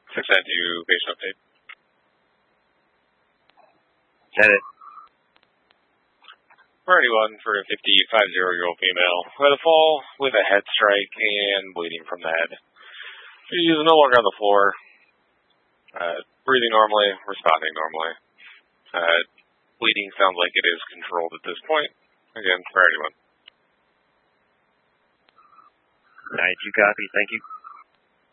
692, patient update. Said it. Priority 1 for a 50-year-old female who had a fall with a head strike and bleeding from the head. She is no longer on the floor, breathing normally, responding normally. Bleeding sounds like it is controlled at this point. Again, priority 1. 92 copy, thank you.